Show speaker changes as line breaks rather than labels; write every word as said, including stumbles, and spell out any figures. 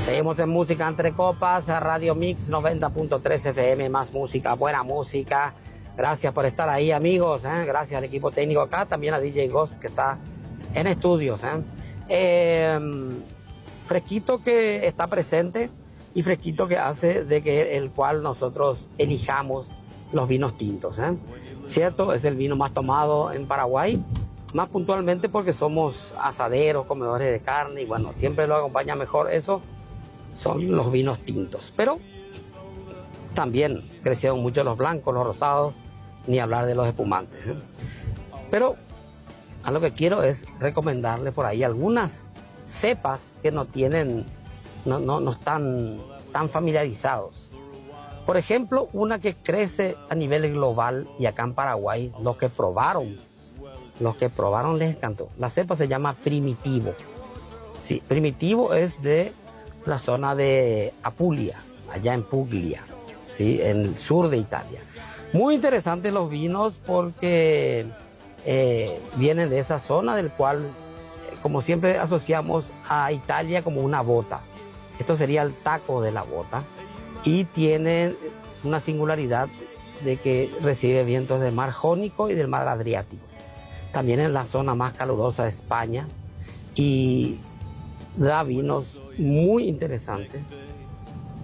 Seguimos en Música Entre Copas, Radio Mix noventa punto tres F M, más música, buena música. Gracias por estar ahí, amigos, ¿eh? Gracias al equipo técnico acá, también a D J Ghost que está en estudios, ¿eh? Eh, fresquito que está presente y fresquito que hace de que el cual nosotros elijamos los vinos tintos, ¿eh? Cierto, es el vino más tomado en Paraguay, más puntualmente porque somos asaderos, comedores de carne, y bueno, siempre lo acompaña mejor eso, son los vinos tintos. Pero también crecieron mucho los blancos, los rosados, ni hablar de los espumantes, ¿eh? Pero a lo que quiero es recomendarle por ahí algunas cepas que no tienen, no, no, no están tan familiarizados. Por ejemplo, una que crece a nivel global y acá en Paraguay, los que probaron, los que probaron les encantó. La cepa se llama Primitivo. Sí, Primitivo es de la zona de Apulia, allá en Puglia, ¿sí? En el sur de Italia. Muy interesantes los vinos porque eh, vienen de esa zona, del cual, eh, como siempre, asociamos a Italia como una bota. Esto sería el taco de la bota. Y tiene una singularidad de que recibe vientos del mar Jónico y del mar Adriático. También en la zona más calurosa de España, y da vinos muy interesantes